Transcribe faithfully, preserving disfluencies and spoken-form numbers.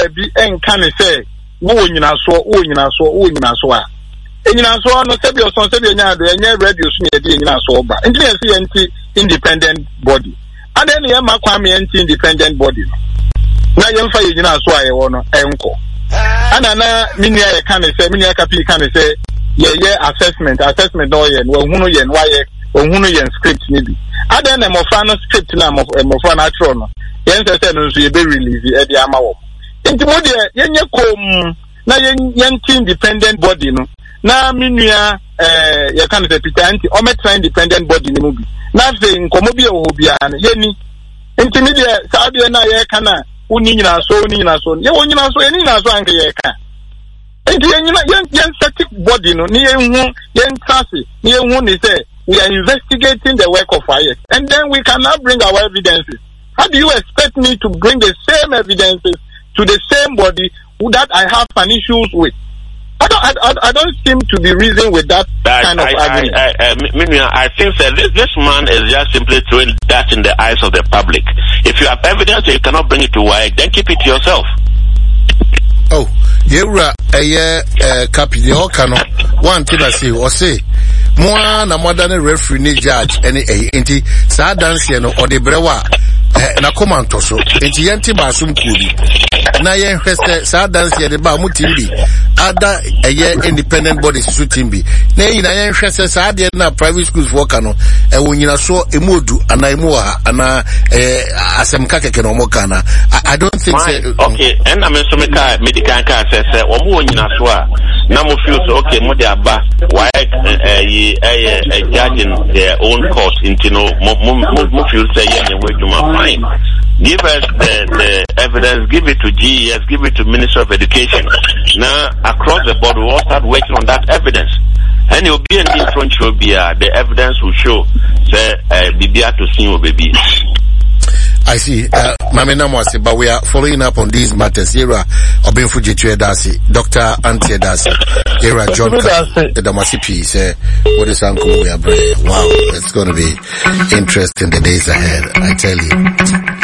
baby and can say, wo nyina so, wo nyina so, wo nyina so a. Nyina so no se bi o son se bi nya de nya radio so ne de nyina so ba. Nti na se anti independent body. And then ye ma kwa me anti independent body. Na ye mfa ye nyina so a ye wo no enko. Ana na minia ye kan say minia kapi kan say ye ye assessment assessment no ye no hunu ye no ye hunu ye script ni bi. Ada na mo fa no script na mo mo fa na tro no. Ye nse say no so ye be release e de ama wo. Nti mo de ye nye kom na ye ye independent body no. Na minua eh ye kan say Peter anti o metra independent body ni mu bi. Na say nkomo bi e wo bia na ye ni. Nti mi de sa de na ye kan na uni nyina so uni nyina so ye won nyina so ye nyina so anke ye ka enti ye nyina ye static body no ni ye hu ye ntrase ni ye hu ni say we are investigating the work of I S and then we cannot bring our evidences. How do you expect me to bring the same evidences to the same body that I have an issues with? I don't, I, I don't seem to be reasoning with that I, kind of I, argument. I, I, I, I think that this, this man is just simply throwing that in the eyes of the public. If you have evidence and you cannot bring it to wire, then keep it to yourself. Oh, Yura, a year, uh, Capi, the Okano, one thing I say, or say, more na more than a referee, ni judge, any a inti, sa dance, or the brewa, na command so, inti yanti basum kudi. Na yen hwese sa dance ye de ba mutimbi ada eye independent bodies so timbi na yin na yen hwese sa de na private schools work no e wonyina so emodu ana emu ha ana eh asemka keke no moka na I don't think say okay and I mean so meka medical ka say say wo mo wonyina so a na mo feel so okay mo de aba why eh eh judge in their own court into no mo feel say yen we do my fine. Give us the, the evidence, give it to G E S, give it to Minister of Education. Now, across the board, we all start working on that evidence. And it will be in different show, be the evidence will show, say, uh, Bibia to see baby. I see. Uh, Mamena Mwasi, but we are following up on these matters. Era Obin Fujitu Edasi, Doctor Anti Edasi, Era John Edamasi P. Say, what is Uncle? We are brave. Wow, it's going to be interesting the days ahead. I tell you.